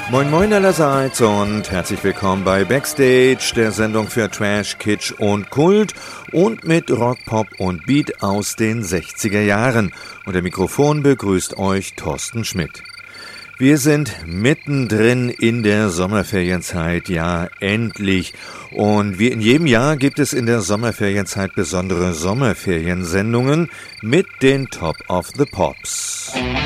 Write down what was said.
Moin moin allerseits und herzlich willkommen bei Backstage, der Sendung für Trash, Kitsch und Kult und mit Rock, Pop und Beat aus den 60er Jahren. Und der Mikrofon begrüßt euch Thorsten Schmidt. Wir sind mittendrin in der Sommerferienzeit, ja endlich. Und wie in jedem Jahr gibt es in der Sommerferienzeit besondere Sommerferiensendungen mit den Top of the Pops.